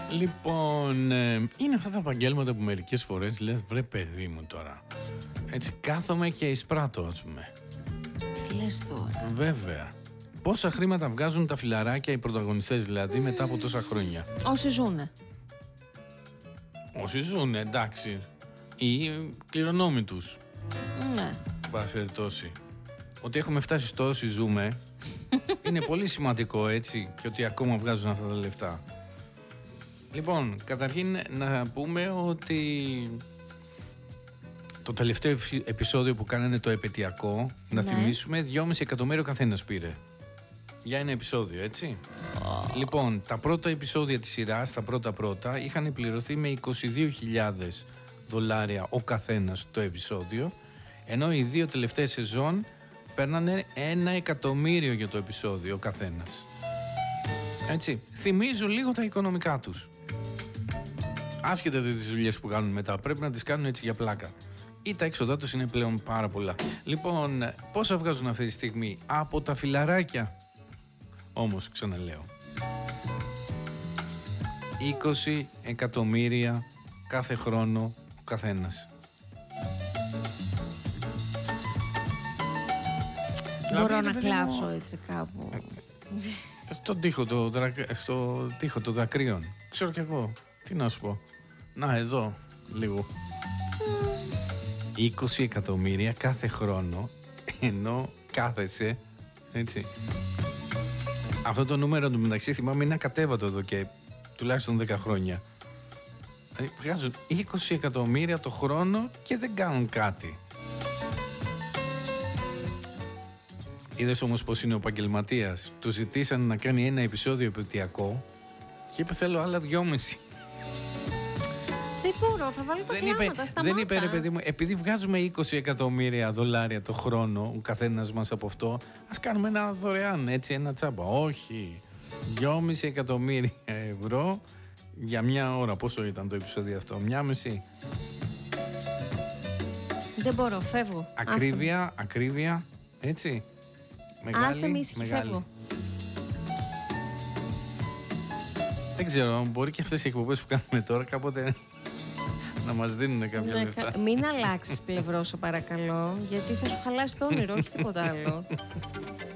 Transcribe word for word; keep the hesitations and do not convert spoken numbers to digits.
Λοιπόν, ε, είναι αυτά τα επαγγέλματα που μερικές φορές λες, βρε παιδί μου τώρα. Έτσι κάθομαι και εισπράττω, ας πούμε. Τι λες τώρα? Βέβαια. Πόσα χρήματα βγάζουν τα φιλαράκια, οι πρωταγωνιστές δηλαδή, mm. μετά από τόσα χρόνια? Όσοι ζουνε. Όσοι ζουνε, εντάξει. Ή κληρονόμοι τους. Ναι. Παραφερτώσει. Ότι έχουμε φτάσει στο όσοι ζούμε είναι πολύ σημαντικό, έτσι, και ότι ακόμα βγάζουν αυτά τα λεφτά. Λοιπόν, καταρχήν να πούμε ότι το τελευταίο επεισόδιο που κάνανε το επαιτειακό, να ναι. θυμίσουμε, δυόμισι εκατομμύριο καθένας πήρε. Για ένα επεισόδιο, έτσι. Oh. Λοιπόν, τα πρώτα επεισόδια της σειράς, τα πρώτα πρώτα, είχαν πληρωθεί με είκοσι δύο χιλιάδες δολάρια ο καθένας το επεισόδιο, ενώ οι δύο τελευταίες σεζόν παίρνανε ένα εκατομμύριο για το επεισόδιο ο καθένας. Έτσι, θυμίζουν λίγο τα οικονομικά τους. Άσχετα τις δουλειές που κάνουν μετά, πρέπει να τις κάνουν έτσι για πλάκα. Ή τα έξοδά τους είναι πλέον πάρα πολλά. Λοιπόν, πόσα βγάζουν αυτή τη στιγμή από τα φιλαράκια? Όμως, ξαναλέω, είκοσι εκατομμύρια κάθε χρόνο ο καθένας. Μπορώ να κλάψω έτσι κάπου. Στον τοίχο, το, στο τοίχο των δακρύων. Ξέρω κι εγώ. Τι να σου πω. Να, εδώ, λίγο. είκοσι εκατομμύρια κάθε χρόνο, ενώ κάθεσαι, έτσι. Αυτό το νούμερο του μεταξύ θυμάμαι είναι ακατέβατο εδώ και τουλάχιστον δέκα χρόνια. Δηλαδή βγάζουν είκοσι εκατομμύρια το χρόνο και δεν κάνουν κάτι. Είδες όμως πως είναι ο επαγγελματίας. Του ζητήσαν να κάνει ένα επεισόδιο επαιτειακό και είπε θέλω άλλα δυόμιση. Δεν μπορώ, θα βάλω τα κλάματα, σταμάτα. Δεν είπε ρε παιδί μου, επειδή βγάζουμε είκοσι εκατομμύρια δολάρια το χρόνο ο καθένας μας από αυτό, ας κάνουμε ένα δωρεάν, έτσι, ένα τσάμπα. Όχι, δυόμιση εκατομμύρια ευρώ για μια ώρα. Πόσο ήταν το επεισόδιο αυτό? Μια μισή. Δεν μπορώ, φεύγω. Ακρίβεια, άσε. ακρίβεια, έτσι. Μεγάλη, άσε με ήσυχη, φεύγω. Δεν ξέρω, μπορεί και αυτές οι εκπομπές που κάνουμε τώρα κάποτε να μας δίνουν κάποια ναι, λεφτά. Μην αλλάξεις πλευρό, σε παρακαλώ, γιατί θα σου χαλάσει το όνειρο, όχι τίποτα άλλο.